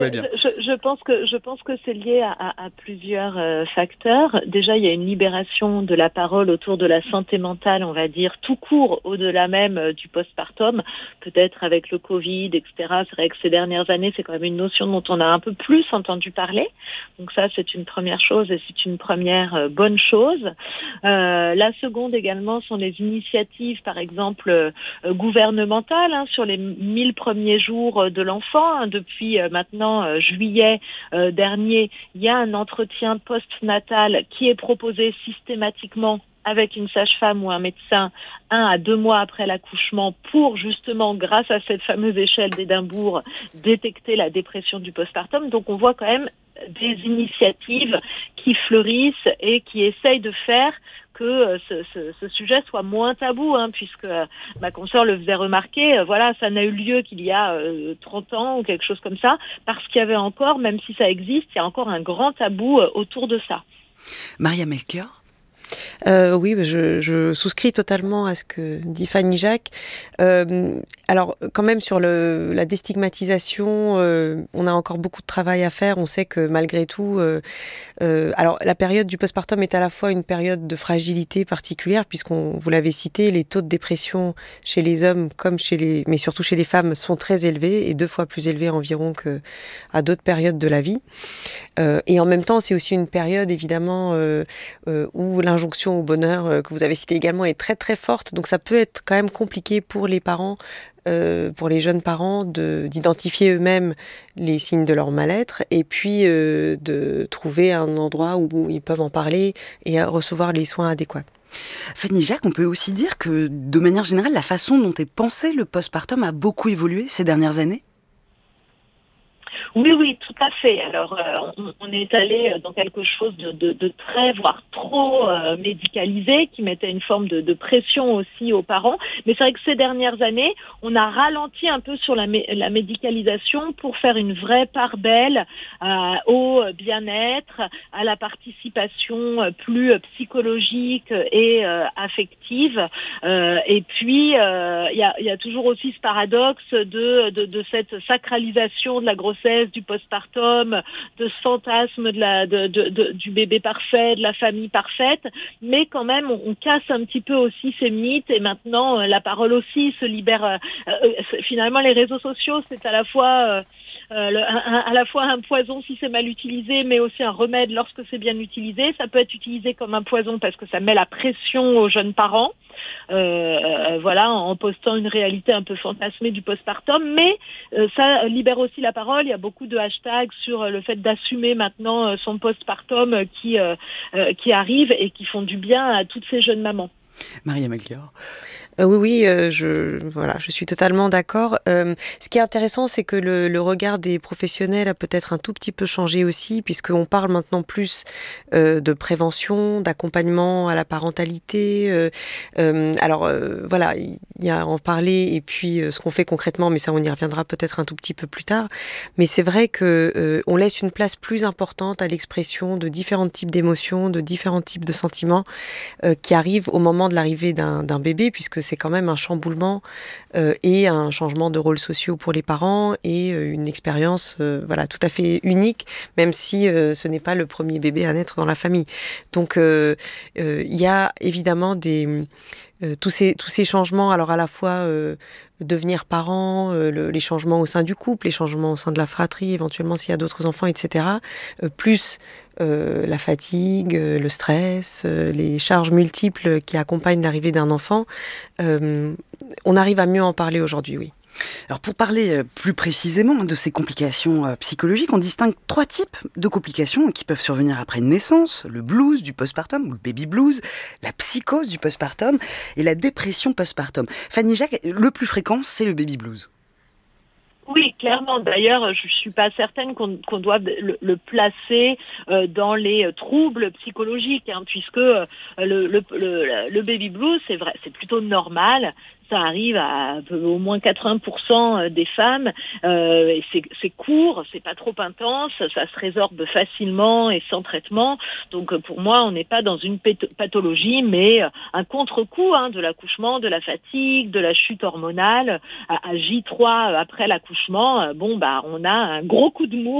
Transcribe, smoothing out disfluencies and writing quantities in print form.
va bien. Je pense que c'est lié à plusieurs facteurs. Déjà, il y a une libération de la parole autour de la santé mentale, on va dire, tout court, au-delà même du postpartum, peut-être avec le Covid, etc. C'est vrai que ces dernières années, c'est quand même une notion dont on a un peu plus entendu parler. Donc ça, c'est une première chose et c'est une première bonne chose. La seconde également sont les initiatives, par exemple, gouvernementales, sur les 1000 premiers jours de l'enfant. Depuis maintenant juillet dernier, il y a un entretien postnatal qui est proposé systématiquement avec une sage-femme ou un médecin 1 à 2 mois après l'accouchement pour justement, grâce à cette fameuse échelle d'Édimbourg, détecter la dépression du postpartum. Donc on voit quand même des initiatives qui fleurissent et qui essayent de faire que ce sujet soit moins tabou, puisque ma consoeur le faisait remarquer, voilà, ça n'a eu lieu qu'il y a 30 ans ou quelque chose comme ça, parce qu'il y avait encore, même si ça existe, il y a encore un grand tabou autour de ça. Maria Melchior. Oui, je souscris totalement à ce que dit Fanny Jacques. Alors, quand même, sur la déstigmatisation, on a encore beaucoup de travail à faire. On sait que malgré tout, alors la période du postpartum est à la fois une période de fragilité particulière, vous l'avez cité, les taux de dépression chez les hommes mais surtout chez les femmes sont très élevés et 2 fois plus élevés environ que à d'autres périodes de la vie. Et en même temps, c'est aussi une période évidemment où l'injonction au bonheur que vous avez cité également est très très forte. Donc ça peut être quand même compliqué pour les parents, pour les jeunes parents, d'identifier eux-mêmes les signes de leur mal-être et puis de trouver un endroit où ils peuvent en parler et recevoir les soins adéquats. Fanny Jacques, on peut aussi dire que, de manière générale, la façon dont est pensé le postpartum a beaucoup évolué ces dernières années. Oui, tout à fait. Alors, on est allé dans quelque chose de très, voire trop médicalisé, qui mettait une forme de pression aussi aux parents. Mais c'est vrai que ces dernières années, on a ralenti un peu sur la médicalisation pour faire une vraie part belle au bien-être, à la participation plus psychologique et affective. Et puis, il y a toujours aussi ce paradoxe de cette sacralisation de la grossesse, du postpartum, de ce fantasme du bébé parfait, de la famille parfaite, mais quand même on casse un petit peu aussi ces mythes et maintenant la parole aussi se libère. Finalement, les réseaux sociaux, c'est à la fois à la fois un poison si c'est mal utilisé, mais aussi un remède lorsque c'est bien utilisé. Ça peut être utilisé comme un poison parce que ça met la pression aux jeunes parents, voilà, en postant une réalité un peu fantasmée du postpartum, mais ça libère aussi la parole. Il y a beaucoup de hashtags sur le fait d'assumer maintenant son postpartum qui arrive et qui font du bien à toutes ces jeunes mamans. Maria Melchior. Oui, je suis totalement d'accord. Ce qui est intéressant, c'est que le regard des professionnels a peut-être un tout petit peu changé aussi, puisqu'on parle maintenant plus de prévention, d'accompagnement à la parentalité. Voilà, il y a à en parler et puis ce qu'on fait concrètement, mais ça on y reviendra peut-être un tout petit peu plus tard. Mais c'est vrai que on laisse une place plus importante à l'expression de différents types d'émotions, de différents types de sentiments qui arrivent au moment de l'arrivée d'un bébé, puisque c'est quand même un chamboulement et un changement de rôles sociaux pour les parents et une expérience voilà, tout à fait unique, même si ce n'est pas le premier bébé à naître dans la famille. Donc il y a évidemment tous ces changements, alors à la fois devenir parent, les changements au sein du couple, les changements au sein de la fratrie, éventuellement s'il y a d'autres enfants, etc. Plus la fatigue, le stress, les charges multiples qui accompagnent l'arrivée d'un enfant, on arrive à mieux en parler aujourd'hui, oui. Alors pour parler plus précisément de ces complications psychologiques, on distingue 3 types de complications qui peuvent survenir après une naissance: le blues du postpartum ou le baby blues, la psychose du postpartum et la dépression postpartum. Fanny Jacques, le plus fréquent, c'est le baby blues. Oui, clairement. D'ailleurs, je suis pas certaine qu'on doive le placer dans les troubles psychologiques, puisque le baby blues, c'est vrai, c'est plutôt normal. ça arrive à au moins 80% des femmes. Et c'est court, c'est pas trop intense, ça se résorbe facilement et sans traitement. Donc pour moi, on n'est pas dans une pathologie, mais un contre-coup de l'accouchement, de la fatigue, de la chute hormonale. À J3 après l'accouchement, on a un gros coup de mou